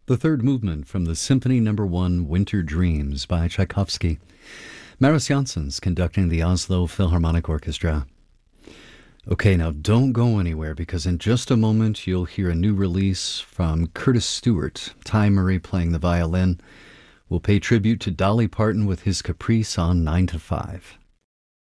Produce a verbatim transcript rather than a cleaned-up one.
the third movement from the Symphony Number One Winter Dreams by Tchaikovsky. Maris Janssens conducting the Oslo Philharmonic Orchestra. Okay, now don't go anywhere, because in just a moment you'll hear a new release from Curtis Stewart, Ty Murray playing the violin. We'll pay tribute to Dolly Parton with his Caprice on nine to five.